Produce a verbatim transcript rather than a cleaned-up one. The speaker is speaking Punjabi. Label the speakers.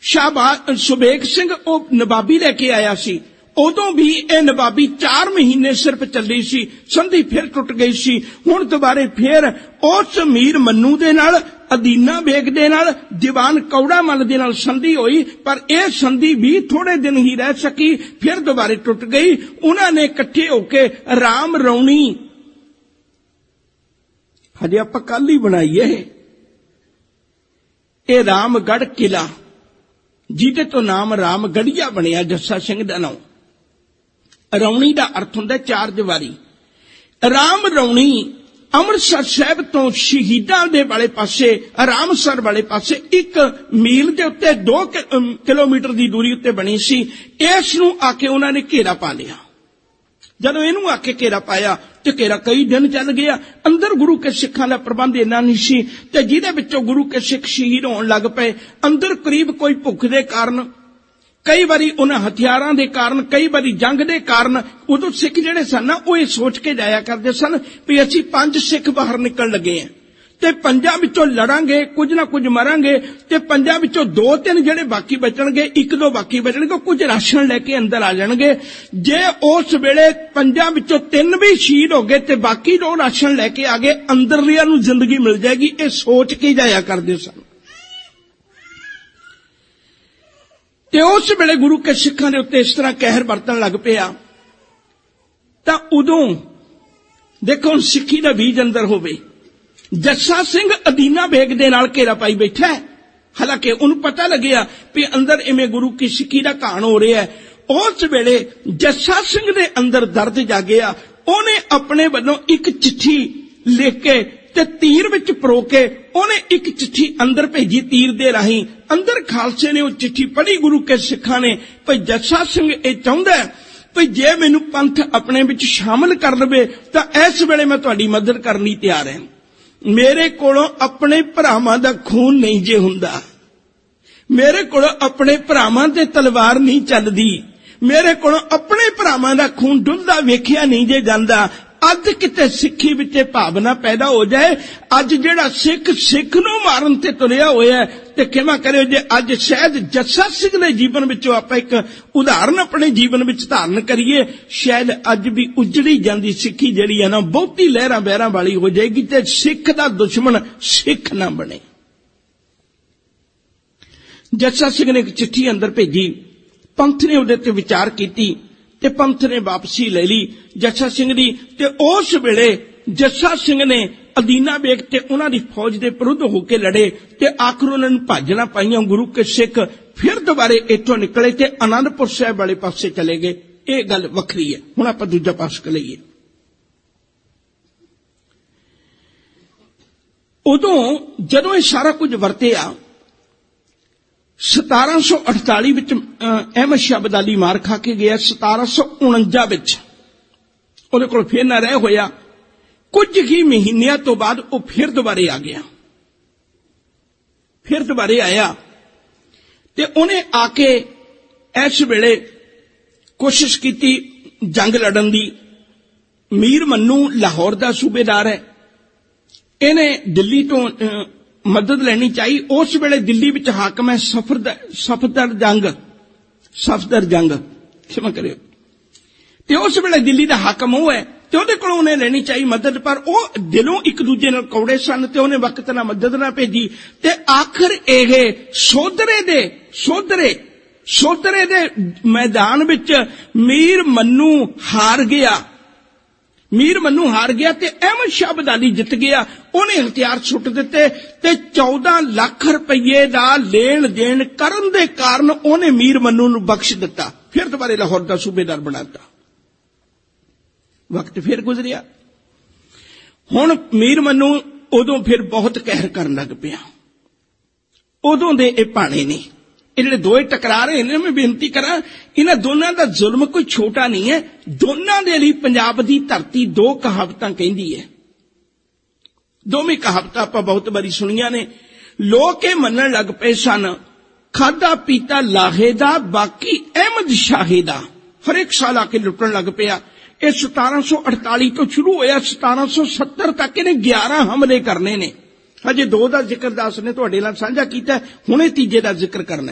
Speaker 1: शाहबाज सुबेग सिंह ਉਹ ਨਵਾਬੀ ਲੈ ਕੇ ਆਇਆ ਸੀ। ਉਦੋਂ ਵੀ ਇਹ ਨਵਾਬੀ ਚਾਰ ਮਹੀਨੇ ਸਿਰਫ ਚੱਲੀ ਸੀ, ਸੰਧੀ ਫਿਰ ਟੁੱਟ ਗਈ ਸੀ। ਹੁਣ ਦੁਬਾਰੇ ਫਿਰ ਉਸ ਮੀਰ ਮੰਨੂ ਦੇ ਨਾਲ, ਅਦੀਨਾ ਬੇਗ ਦੇ ਨਾਲ, ਦੀਵਾਨ ਕੌੜਾ ਮੱਲ ਦੇ ਨਾਲ ਸੰਧੀ ਹੋਈ, ਪਰ ਇਹ ਸੰਧੀ ਵੀ ਥੋੜੇ ਦਿਨ ਹੀ ਰਹਿ ਸਕੀ, ਫਿਰ ਦੁਬਾਰੇ ਟੁੱਟ ਗਈ। ਉਹਨਾਂ ਨੇ ਇਕੱਠੇ ਹੋ ਕੇ ਰਾਮ ਰੌਣੀ, ਹਜੇ ਆਪਾਂ ਕੱਲ ਹੀ ਬਣਾਈ ਇਹ ਇਹ ਰਾਮਗੜ੍ਹ ਕਿਲਾ, ਜਿਹਦੇ ਤੋਂ ਨਾਮ ਰਾਮਗੜੀਆ ਬਣਿਆ, ਜੱਸਾ ਸਿੰਘ ਦਾ ਨਾਮ। ਰੌਣੀ ਦਾ ਅਰਥ ਹੁੰਦਾ ਚਾਰ ਦੀਵਾਰੀ। ਰਾਮ ਰੌਣੀ ਅੰਮ੍ਰਿਤਸਰ ਸਾਹਿਬ ਤੋਂ ਸ਼ਹੀਦਾਂ ਦੇ ਵਾਲੇ ਪਾਸੇ, ਰਾਮਸਰ ਵਾਲੇ ਪਾਸੇ ਇੱਕ ਮੀਲ ਦੇ ਉੱਤੇ ਦੋ ਕਿਲੋਮੀਟਰ ਦੀ ਦੂਰੀ ਉੱਤੇ ਬਣੀ ਸੀ। ਇਸ ਨੂੰ ਆ ਕੇ ਉਹਨਾਂ ਨੇ ਘੇਰਾ ਪਾ ਲਿਆ। ਜਦੋਂ ਇਹਨੂੰ ਆ ਕੇ ਘੇਰਾ ਪਾਇਆ ਤੇ ਘੇਰਾ ਕਈ ਦਿਨ ਚੱਲ ਗਿਆ। ਅੰਦਰ ਗੁਰੂ ਕੇ ਸਿੱਖਾਂ ਦਾ ਪ੍ਰਬੰਧ ਇੰਨਾ ਨਹੀਂ ਸੀ ਤੇ ਜਿਹਦੇ ਵਿੱਚੋਂ ਗੁਰੂ ਕੇ ਸਿੱਖ ਸ਼ਹੀਦ ਹੋਣ ਲੱਗ ਪਏ। ਅੰਦਰ ਕਰੀਬ ਕੋਈ ਭੁੱਖ ਦੇ ਕਾਰਨ, ਕਈ ਵਾਰੀ ਉਹਨਾਂ ਹਥਿਆਰਾਂ ਦੇ ਕਾਰਨ, ਕਈ ਵਾਰੀ ਜੰਗ ਦੇ ਕਾਰਨ, ਉਦੋਂ ਸਿੱਖ ਜਿਹੜੇ ਸਨ ਨਾ ਉਹ ਇਹ ਸੋਚ ਕੇ ਜਾਇਆ ਕਰਦੇ ਸਨ ਵੀ ਅਸੀਂ ਪੰਜ ਸਿੱਖ ਬਾਹਰ ਨਿਕਲਣ ਲੱਗੇ ਹਾਂ ਤੇ ਪੰਜਾਂ ਵਿੱਚੋਂ ਲੜਾਂਗੇ, ਕੁਝ ਨਾ ਕੁਝ ਮਰਾਂਗੇ ਤੇ ਪੰਜਾਂ ਵਿੱਚੋਂ ਦੋ ਤਿੰਨ ਜਿਹੜੇ ਬਾਕੀ ਬਚਣਗੇ, ਇੱਕ ਦੋ ਬਾਕੀ ਬਚਣਗੇ, ਕੁਝ ਰਾਸ਼ਨ ਲੈ ਕੇ ਅੰਦਰ ਆ ਜਾਣਗੇ। ਜੇ ਉਸ ਵੇਲੇ ਪੰਜਾਂ ਵਿੱਚੋਂ ਤਿੰਨ ਵੀ ਸ਼ਹੀਦ ਹੋ ਗਏ ਤੇ ਬਾਕੀ ਦੋ ਰਾਸ਼ਨ ਲੈ ਕੇ ਆ ਗਏ, ਅੰਦਰਲਿਆਂ ਨੂੰ ਜ਼ਿੰਦਗੀ ਮਿਲ ਜਾਏਗੀ। ਇਹ ਸੋਚ ਕੇ ਜਾਇਆ ਕਰਦੇ ਸਨ। ਤੇ ਉਸ ਵੇਲੇ ਗੁਰੂ ਕੇ ਸਿੱਖਾਂ ਦੇ ਉੱਤੇ ਇਸ ਤਰ੍ਹਾਂ ਕਹਿਰ ਵਰਤਣ ਲੱਗ ਪਿਆ ਤਾਂ ਉਦੋਂ ਦੇਖੋ, ਹੁਣ ਸਿੱਖੀ ਦਾ ਬੀਜ ਅੰਦਰ ਹੋਵੇ। ਜੱਸਾ ਸਿੰਘ ਅਦੀਨਾ ਬੇਗ ਦੇ ਨਾਲ ਘੇਰਾ ਪਾਈ ਬੈਠਾ ਹੈ, ਹਾਲਾਂਕਿ ਉਹਨੂੰ ਪਤਾ ਲੱਗਿਆ ਵੀ ਅੰਦਰ ਇਵੇਂ ਗੁਰੂ ਕੀ ਸਿੱਖੀ ਦਾ ਘਾਣ ਹੋ ਰਿਹਾ ਹੈ। ਉਸ ਵੇਲੇ ਜੱਸਾ ਸਿੰਘ ਦੇ ਅੰਦਰ ਦਰਦ ਜਾਗਿਆ। ਉਹਨੇ ਆਪਣੇ ਵੱਲੋਂ ਇੱਕ ਚਿੱਠੀ ਲਿਖ ਕੇ ਤੇ ਤੀਰ ਵਿੱਚ ਪਰੋ ਕੇ ਉਹਨੇ ਇੱਕ ਚਿੱਠੀ ਅੰਦਰ ਭੇਜੀ ਤੀਰ ਦੇ ਰਾਹੀਂ। ਅੰਦਰ ਖਾਲਸੇ ਨੇ ਉਹ ਚਿੱਠੀ ਪੜ੍ਹੀ ਗੁਰੂ ਕੇ ਸਿੱਖਾਂ ਨੇ, ਭਈ ਜੱਸਾ ਸਿੰਘ ਇਹ ਚਾਹੁੰਦਾ ਹੈ ਭਈ ਜੇ ਮੈਨੂੰ ਪੰਥ ਆਪਣੇ ਵਿੱਚ ਸ਼ਾਮਲ ਕਰ ਲਵੇ ਤਾਂ ਇਸ ਵੇਲੇ ਮੈਂ ਤੁਹਾਡੀ ਮਦਦ ਕਰਨ ਲਈ ਤਿਆਰ ਹਾਂ। ਮੇਰੇ ਕੋਲੋਂ ਆਪਣੇ ਭਰਾਵਾਂ ਦਾ ਖੂਨ ਨਹੀਂ ਜੇ ਹੁੰਦਾ, ਮੇਰੇ ਕੋਲੋਂ ਆਪਣੇ ਭਰਾਵਾਂ ਤੇ ਤਲਵਾਰ ਨਹੀਂ ਚੱਲਦੀ, ਮੇਰੇ ਕੋਲੋਂ ਆਪਣੇ ਭਰਾਵਾਂ ਦਾ ਖੂਨ ਡੁੱਲਦਾ ਵੇਖਿਆ ਨਹੀਂ ਜੇ ਜਾਂਦਾ। ਅੱਜ ਕਿਤੇ ਸਿੱਖੀ ਵਿੱਚ ਭਾਵਨਾ ਪੈਦਾ ਹੋ ਜਾਏ, ਅੱਜ ਜਿਹੜਾ ਸਿੱਖ ਸਿੱਖ ਨੂੰ ਮਾਰਨ ਤੇ ਤੁਰਿਆ ਹੋਇਆ ਤੇ ਖਿਮਾ ਕਰਿਓ ਜੇ ਅੱਜ ਸ਼ਾਇਦ ਜੱਸਾ ਸਿੰਘ ਦੇ ਜੀਵਨ ਵਿੱਚੋਂ ਆਪਾਂ ਇੱਕ ਉਦਾਹਰਨ ਆਪਣੇ ਜੀਵਨ ਵਿੱਚ ਧਾਰਨ ਕਰੀਏ, ਸ਼ਾਇਦ ਅੱਜ ਵੀ ਉਜੜੀ ਜਾਂਦੀ ਸਿੱਖੀ ਜਿਹੜੀ ਹੈ ਨਾ ਬਹੁਤੀ ਲਹਿਰਾਂ ਬਹਿਰਾਂ ਵਾਲੀ ਹੋ ਜਾਏਗੀ ਤੇ ਸਿੱਖ ਦਾ ਦੁਸ਼ਮਣ ਸਿੱਖ ਨਾ ਬਣੇ। ਜੱਸਾ ਸਿੰਘ ਨੇ ਇੱਕ ਚਿੱਠੀ ਅੰਦਰ ਭੇਜੀ, ਪੰਥ ਨੇ ਉਹਦੇ ਤੇ ਵਿਚਾਰ ਕੀਤੀ ਤੇ ਪੰਥ ਨੇ ਵਾਪਸੀ ਲੈ ਲਈ ਜੱਸਾ ਸਿੰਘ ਦੀ। ਤੇ ਉਸ ਵੇਲੇ ਜੱਸਾ ਸਿੰਘ ਨੇ ਅਦੀਨਾ ਬੇਗ ਤੇ ਉਹਨਾਂ ਦੀ ਫੌਜ ਦੇ ਵਿਰੁੱਧ ਹੋ ਕੇ ਲੜੇ ਤੇ ਆਖਰ ਉਹਨਾਂ ਨੂੰ ਭਾਜਣਾ ਪਾਈਆਂ। ਗੁਰੂ ਕੇ ਸਿੱਖ ਫਿਰ ਦੁਬਾਰੇ ਇੱਥੋਂ ਨਿਕਲੇ ਤੇ ਆਨੰਦਪੁਰ ਸਾਹਿਬ ਵਾਲੇ ਪਾਸੇ ਚਲੇ ਗਏ। ਇਹ ਗੱਲ ਵੱਖਰੀ ਹੈ। ਹੁਣ ਆਪਾਂ ਦੂਜਾ ਪਾਸਕ ਲਈਏ। ਉਦੋਂ ਜਦੋਂ ਇਹ ਸਾਰਾ ਕੁਝ ਵਰਤਿਆ, ਸਤਾਰਾਂ ਸੌ ਅਠਤਾਲੀ ਵਿੱਚ ਅਹਿਮਦ ਸ਼ਾਹ ਅਬਦਾਲੀ ਮਾਰ ਖਾ ਕੇ ਗਿਆ। ਸਤਾਰਾਂ ਸੌ ਉਣੰਜਾ ਵਿੱਚ ਉਹਦੇ ਕੋਲ ਫਿਰ ਨਾ ਰਹਿ ਹੋਇਆ। ਕੁਝ ਹੀ ਮਹੀਨਿਆਂ ਤੋਂ ਬਾਅਦ ਉਹ ਫਿਰ ਦੁਬਾਰੇ ਆ ਗਿਆ। ਫਿਰ ਦੁਬਾਰੇ ਆਇਆ ਤੇ ਉਹਨੇ ਆ ਕੇ ਇਸ ਵੇਲੇ ਕੋਸ਼ਿਸ਼ ਕੀਤੀ ਜੰਗ ਲੜਨ ਦੀ। ਮੀਰ ਮੰਨੂ ਲਾਹੌਰ ਦਾ ਸੂਬੇਦਾਰ ਹੈ, ਇਹਨੇ ਦਿੱਲੀ ਤੋਂ ਮਦਦ ਲੈਣੀ ਚਾਹੀ। ਉਸ ਵੇਲੇ ਦਿੱਲੀ ਵਿੱਚ ਹਾਕਮ ਹੈ ਸਫਦਰ ਸਫਦਰ ਜੰਗ ਸਫਦਰ ਜੰਗ ਖਿਮਾ ਕਰਿਓ ਤੇ ਉਸ ਵੇਲੇ ਦਿੱਲੀ ਦਾ ਹਾਕਮ ਉਹ ਹੈ ਤੇ ਉਹਦੇ ਕੋਲੋਂ ਉਹਨੇ ਲੈਣੀ ਚਾਹੀ ਮਦਦ, ਪਰ ਉਹ ਦਿਲੋਂ ਇੱਕ ਦੂਜੇ ਨਾਲ ਕੌੜੇ ਸਨ ਤੇ ਉਹਨੇ ਵਕਤ ਨਾਲ ਮਦਦ ਨਾ ਭੇਜੀ। ਤੇ ਆਖਰ ਇਹ ਸੋਧਰੇ ਦੇ ਸੋਧਰੇ ਸੋਧਰੇ ਦੇ ਮੈਦਾਨ ਵਿੱਚ ਮੀਰ ਮੰਨੂ ਹਾਰ ਗਿਆ। ਮੀਰ ਮੰਨੂ ਹਾਰ ਗਿਆ ਤੇ ਅਹਿਮਦ ਸ਼ਾਹ ਅਬਦਾਲੀ ਜਿੱਤ ਗਿਆ। ਉਹਨੇ ਹਥਿਆਰ ਸੁੱਟ ਦਿੱਤੇ ਤੇ ਚੌਦਾਂ ਲੱਖ ਰੁਪਏ ਦਾ ਲੈਣ ਦੇਣ ਕਰਨ ਦੇ ਕਾਰਨ ਉਹਨੇ ਮੀਰ ਮੰਨੂ ਨੂੰ ਬਖਸ਼ ਦਿੱਤਾ। ਫਿਰ ਦੁਬਾਰੇ ਲਾਹੌਰ ਦਾ ਸੂਬੇਦਾਰ ਬਣਾ ਦਿੱਤਾ। ਵਕਤ ਫਿਰ ਗੁਜ਼ਰਿਆ। ਹੁਣ ਮੀਰ ਮੰਨੂ ਉਦੋਂ ਫਿਰ ਬਹੁਤ ਕਹਿਰ ਕਰਨ ਲੱਗ ਪਿਆ। ਉਦੋਂ ਦੇ ਇਹ ਭਾਣੇ ਨੇ, ਇਹ ਜਿਹੜੇ ਦੋਏ ਟਕਰਾ ਰਹੇ ਨੇ, ਮੈਂ ਬੇਨਤੀ ਕਰਾਂ ਇਹਨਾਂ ਦੋਨਾਂ ਦਾ ਜ਼ੁਲਮ ਕੋਈ ਛੋਟਾ ਨਹੀਂ ਹੈ। ਦੋਨਾਂ ਦੇ ਲਈ ਪੰਜਾਬ ਦੀ ਧਰਤੀ ਦੋ ਕਹਾਵਤਾਂ ਕਹਿੰਦੀ ਹੈ। ਦੋਵੇਂ ਕਹਾਵਤਾਂ ਆਪਾਂ ਬਹੁਤ ਵਾਰੀ ਸੁਣੀਆਂ ਨੇ। ਲੋਕ ਇਹ ਮੰਨਣ ਲੱਗ ਪਏ ਸਨ ਖਾਦਾ ਪੀਤਾ ਲਾਹੇ ਦਾ, ਬਾਕੀ ਅਹਿਮਦ ਸ਼ਾਹੇ ਦਾ। ਹਰ ਇੱਕ ਸਾਲ ਆ ਕੇ ਲੁੱਟਣ ਲੱਗ ਪਿਆ। ਇਹ ਸਤਾਰਾਂ ਸੌ ਅਠਤਾਲੀ ਤੋਂ ਸ਼ੁਰੂ ਹੋਇਆ, ਸਤਾਰਾਂ ਸੌ ਸੱਤਰ ਤੱਕ ਇਹਨੇ ਗਿਆਰਾਂ ਹਮਲੇ ਕਰਨੇ ਨੇ। ਹਜੇ ਦੋ ਦਾ ਜ਼ਿਕਰ ਦਾਸ ਨੇ ਤੁਹਾਡੇ ਨਾਲ ਸਾਂਝਾ ਕੀਤਾ, ਹੁਣੇ ਤੀਜੇ ਦਾ ਜ਼ਿਕਰ ਕਰਨਾ।